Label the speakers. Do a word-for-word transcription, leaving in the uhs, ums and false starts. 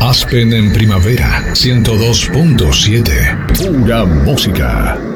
Speaker 1: Aspen en primavera, ciento dos punto siete. Pura música.